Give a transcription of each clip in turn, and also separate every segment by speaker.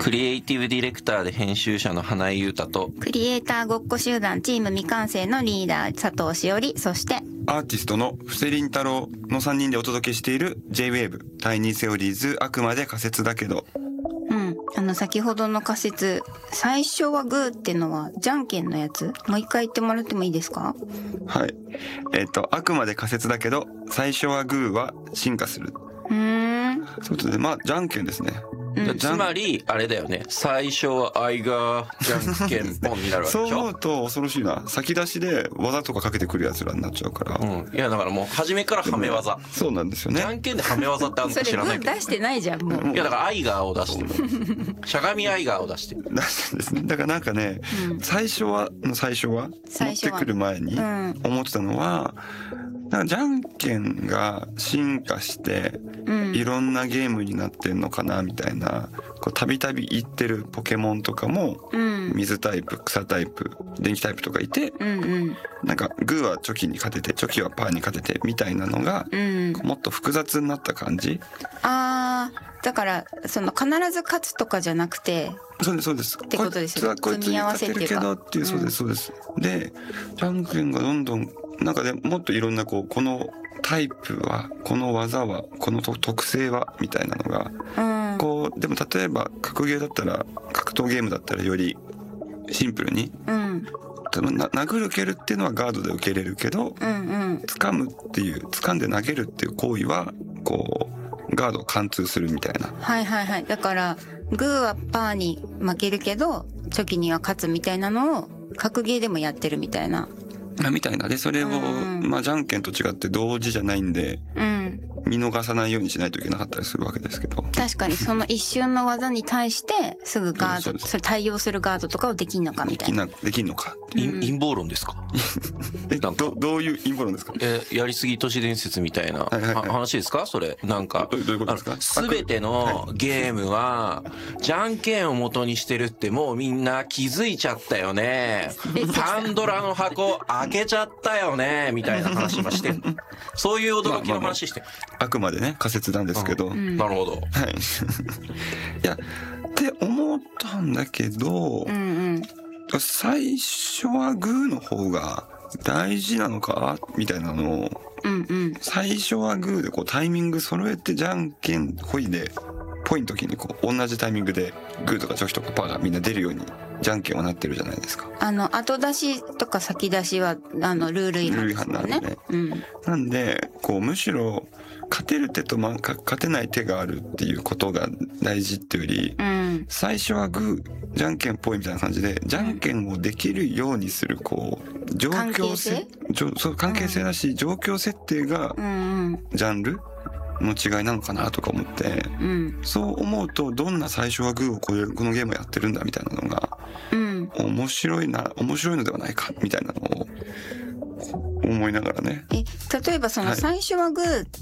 Speaker 1: クリエイティブディレクターで編集者の花井優太と、
Speaker 2: クリエイターごっこ集団チーム未完成のリーダー佐藤しおり、そして
Speaker 3: アーティストの布施凛太郎の3人でお届けしている J-WAVE タイニーセオリーズ、あくまで仮説だけど。
Speaker 2: 先ほどの仮説、最初はグーってのはじゃんけんのやつ、もう一回言ってもらってもいいですか？
Speaker 3: はい。あくまで仮説だけど、最初はグーは進化する。そういうことで、じゃんけんですね。
Speaker 1: つまりあれだよね、最初は愛がじゃんけんポンになるわけでしょ。
Speaker 3: そう思うと恐ろしいな。先出しで技とかかけてくるやつらになっちゃうから、
Speaker 1: いやだからもう初めからはめ技。
Speaker 3: そうなんですよね。
Speaker 1: じゃんけんではめ技ってあるのか知らないけど、
Speaker 2: それ出してないじゃんもう。
Speaker 1: いやだからアイガーを出してるしゃがみアイガーを出してる
Speaker 3: 出してるんですね。だからなんかね、最初は持ってくる前に思ってたのは、なんかじゃんけんが進化していろんなゲームになってんのかなみたいな、こうたびたび言ってるポケモンとかも、水タイプ、草タイプ、電気タイプとかいて、なんかグーはチョキに勝てて、チョキはパーに勝ててみたいなのが、もっと複雑になった感じ。
Speaker 2: だからその必ず勝つとかじゃなくて、
Speaker 3: そうです
Speaker 2: ってことですよね。
Speaker 3: こいつはこいつに勝てるけどっていう、そうです。で、じゃんけんがどんどんなんかでもっといろんなこのタイプは、この技は、この特性はみたいなのが、でも例えば格ゲーだったら、格闘ゲームだったらよりシンプルに、殴る蹴るっていうのはガードで受けれるけど、掴んで投げるっていう行為はこうガードを貫通するみたいな。
Speaker 2: だからグーはパーに負けるけどチョキには勝つみたいなのを格ゲーでもやってるみたいな。
Speaker 3: でそれをじゃんけんと違って同時じゃないんで、見逃さないようにしないといけなかったりするわけですけど、
Speaker 2: 確かにその一瞬の技に対してすぐガード、それ対応するガードとかをできんのかみたいな。
Speaker 3: できんのか。
Speaker 1: 陰謀論ですか？
Speaker 3: どういう陰謀論ですか？
Speaker 1: やりすぎ都市伝説みたいな話ですかそれ？なんか
Speaker 3: どういうことですか？
Speaker 1: 全てのゲームはじゃんけんを元にしてるってもうみんな気づいちゃったよね。パンドラの箱開けちゃったよねみたいな話もしてる。そういう驚きの話して。
Speaker 3: あくまでね仮説なんですけど。
Speaker 1: なるほど。
Speaker 3: いやって思ったんだけど、最初はグーの方が大事なのかみたいなのを、最初はグーでこうタイミング揃えてじゃんけんほいでポイの時にこう同じタイミングでグーとかチョキとかパーがみんな出るようにじゃんけんはなってるじゃないですか。
Speaker 2: 後出しとか先出しはルール違反ですよね。
Speaker 3: なんでこうむしろ勝てる手と勝てない手があるっていうことが大事っていうより、最初はグーじゃんけんっぽいみたいな感じでじゃんけんをできるようにするこう状況性、関係性だし、状況設定がジャンルの違いなのかなとか思って、そう思うとどんな最初はグーをこのゲームをやってるんだみたいなのが、面白いのではないかみたいなのを思いながらね。
Speaker 2: 例えばその最初はグーって、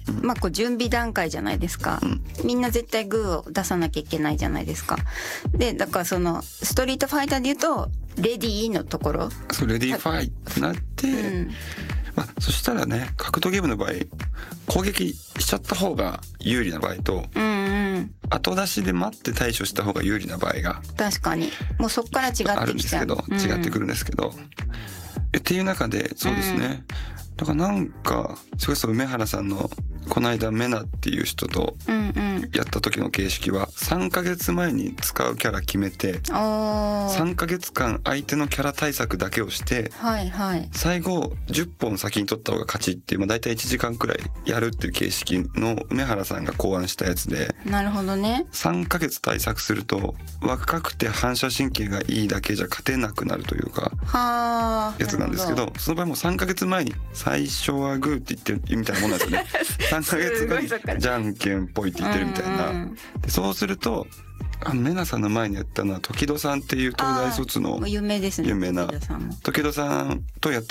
Speaker 2: こう準備段階じゃないですか。みんな絶対グーを出さなきゃいけないじゃないですか。でだからそのストリートファイターで言うとレディーのところ、
Speaker 3: レディーファイってなって、そしたらね、格闘ゲームの場合攻撃しちゃった方が有利な場合と、後出しで待って対処した方が有利な場合が
Speaker 2: 確かにもうそこから違ってきちゃう
Speaker 3: あるんですけど、違ってくるんですけど、っていう中でそうですね、だからなんかそれこそ梅原さんのこの間メナっていう人とやった時の形式は3ヶ月前に使うキャラ決めて3ヶ月間相手のキャラ対策だけをして、最後10本先に取った方が勝ちっていう、だいたい1時間くらいやるっていう形式の梅原さんが考案したやつで、
Speaker 2: なるほどね。
Speaker 3: 3ヶ月対策すると若くて反射神経がいいだけじゃ勝てなくなるというかやつなんですけど、その場合も3ヶ月前に最初はグーって言ってるみたいなもんなんですよね。3ヶ月後にじゃんけんっぽいって言ってるみたいな。でそうするとメナさんの前にやったのは時戸さんっていう東大卒の
Speaker 2: 有名ですね。
Speaker 3: 有名な時戸さんとやった